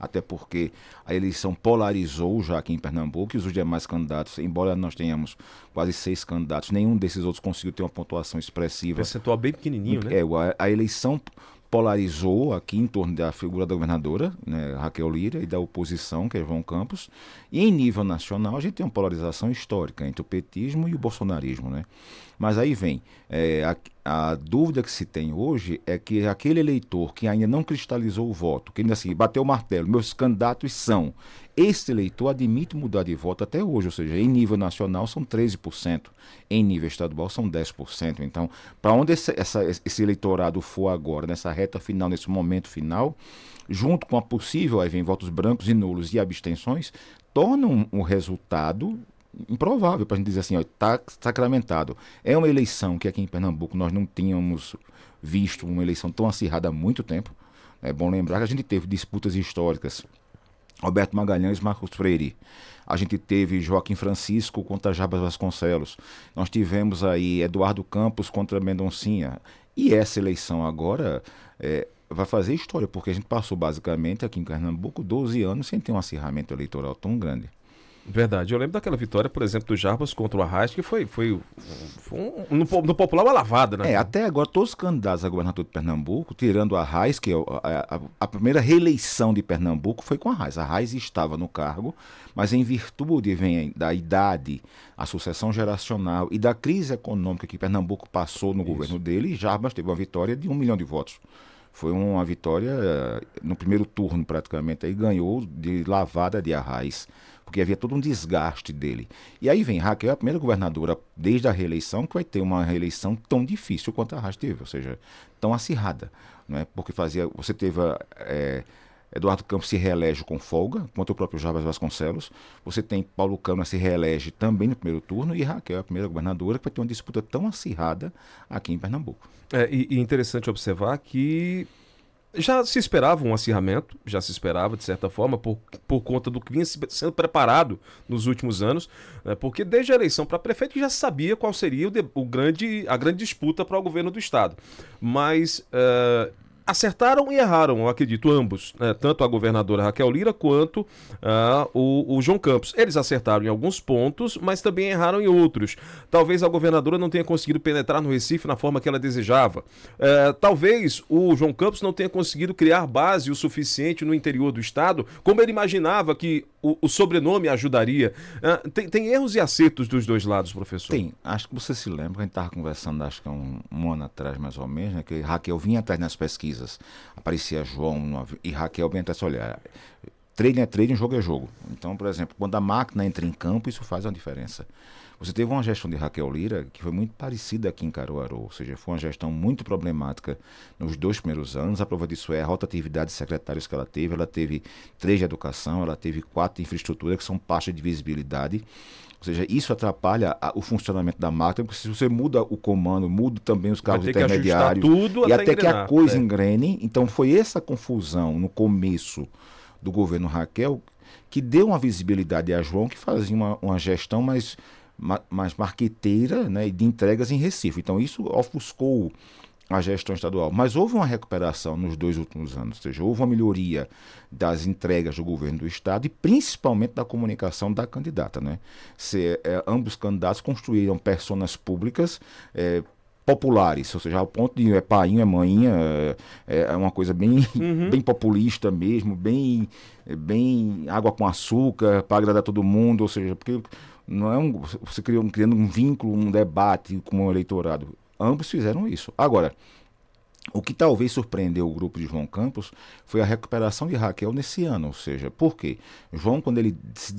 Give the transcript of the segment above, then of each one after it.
até porque a eleição polarizou já aqui em Pernambuco, e os demais candidatos, embora nós tenhamos quase 6 candidatos, nenhum desses outros conseguiu ter uma pontuação expressiva. Percentual bem pequenininho, né? A eleição polarizou aqui em torno da figura da governadora, né, Raquel Lira, e da oposição, que é João Campos. E em nível nacional, a gente tem uma polarização histórica entre o petismo e o bolsonarismo, né? Mas aí vem, a dúvida que se tem hoje é que aquele eleitor que ainda não cristalizou o voto, que ainda assim bateu o martelo, meus candidatos são, esse eleitor admite mudar de voto até hoje, ou seja, em nível nacional são 13%, em nível estadual são 10%. Então, para onde esse eleitorado for agora, nessa reta final, nesse momento final, junto com a possível, aí vem votos brancos e nulos e abstenções, tornam um resultado improvável para a gente dizer assim, está sacramentado. É uma eleição que aqui em Pernambuco nós não tínhamos visto uma eleição tão acirrada há muito tempo. É bom lembrar que a gente teve disputas históricas. Roberto Magalhães e Marcos Freire. A gente teve Joaquim Francisco contra Jarbas Vasconcelos. Nós tivemos aí Eduardo Campos contra Mendoncinha. E essa eleição agora vai fazer história, porque a gente passou basicamente aqui em Pernambuco 12 anos sem ter um acirramento eleitoral tão grande. Verdade. Eu lembro daquela vitória, por exemplo, do Jarbas contra o Arraes, que foi no popular uma lavada, né? Até agora todos os candidatos a governador de Pernambuco, tirando a Arraes, que é a primeira reeleição de Pernambuco foi com a Arraes. A Arraes estava no cargo, mas em virtude da idade, a sucessão geracional e da crise econômica que Pernambuco passou no governo dele, Jarbas teve uma vitória de 1 milhão de votos. Foi uma vitória no primeiro turno praticamente, aí ganhou de lavada de Arraes, porque havia todo um desgaste dele. E aí vem Raquel, a primeira governadora desde a reeleição, que vai ter uma reeleição tão difícil quanto a Arraes teve, ou seja, tão acirrada, não é? Porque você teve Eduardo Campos se reelege com folga, contra o próprio Jarbas Vasconcelos. Você tem Paulo Câmara se reelege também no primeiro turno, e Raquel é a primeira governadora que vai ter uma disputa tão acirrada aqui em Pernambuco. E interessante observar que já se esperava um acirramento, já se esperava, de certa forma, por conta do que vinha sendo preparado nos últimos anos, né, porque desde a eleição para prefeito já se sabia qual seria a grande disputa para o governo do Estado. Mas acertaram e erraram, eu acredito, ambos, né? Tanto a governadora Raquel Lira quanto o João Campos. Eles acertaram em alguns pontos, mas também erraram em outros. Talvez a governadora não tenha conseguido penetrar no Recife na forma que ela desejava. Talvez o João Campos não tenha conseguido criar base o suficiente no interior do estado, como ele imaginava que o sobrenome ajudaria. Tem erros e acertos dos dois lados, professor? Tem. Acho que você se lembra, a gente estava conversando, acho que um ano atrás, mais ou menos, né, que Raquel vinha atrás nas pesquisas. Aparecia João e Raquel vinha atrás, olha, treino é treino, jogo é jogo. Então, por exemplo, quando a máquina entra em campo, isso faz uma diferença. Você teve uma gestão de Raquel Lira que foi muito parecida aqui em Caruaru, ou seja, foi uma gestão muito problemática nos 2 primeiros anos. A prova disso é a rotatividade de secretários que ela teve 3 de educação, ela teve 4 de infraestrutura, que são pastas de visibilidade. Ou seja, isso atrapalha o funcionamento da máquina, porque se você muda o comando, muda também os cargos intermediários, tudo e até que engrenar, a coisa engrene. Então foi essa confusão no começo do governo Raquel que deu uma visibilidade a João, que fazia uma gestão mais marqueteira, né, de entregas em Recife. Então isso ofuscou a gestão estadual. Mas houve uma recuperação nos 2 últimos anos, ou seja, houve uma melhoria das entregas do governo do estado e principalmente da comunicação da candidata, né? Ambos candidatos construíram personas públicas populares, ou seja, ao ponto de painho, é maninha, é uma coisa bem, bem populista mesmo, bem água com açúcar, para agradar todo mundo, ou seja, porque não é você criando um vínculo, um debate com o eleitorado. Ambos fizeram isso. Agora, o que talvez surpreendeu o grupo de João Campos foi a recuperação de Raquel nesse ano. Ou seja, por quê? João, quando ele se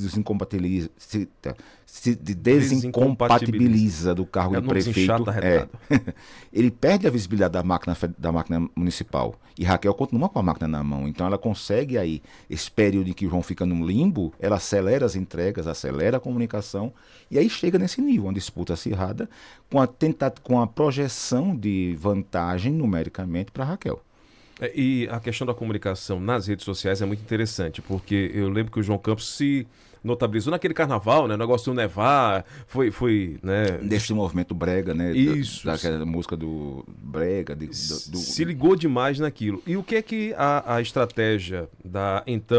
desincompatibiliza do cargo de prefeito, ele perde a visibilidade da máquina municipal. E Raquel continua com a máquina na mão. Então ela consegue aí, esse período em que João fica num limbo, ela acelera as entregas, acelera a comunicação, e aí chega nesse nível, uma disputa acirrada, com a projeção de vantagem numericamente para Raquel. E a questão da comunicação nas redes sociais é muito interessante, porque eu lembro que o João Campos se notabilizou naquele carnaval, né? O negócio do nevar, foi, né? Desse movimento brega, né? Isso. Daquela música do brega. Se ligou demais naquilo. E o que é que a estratégia da então